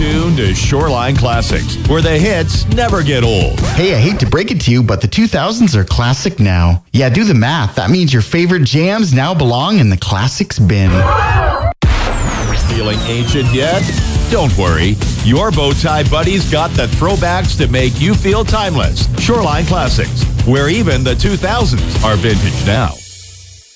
tuned to Shoreline Classics, where the hits never get old. Hey, I hate to break it to you, but the 2000s are classic now. Yeah, do the math. That means your favorite jams now belong in the classics bin. Feeling ancient yet? Don't worry. Your Bowtie buddies got the throwbacks to make you feel timeless. Shoreline Classics, where even the 2000s are vintage now.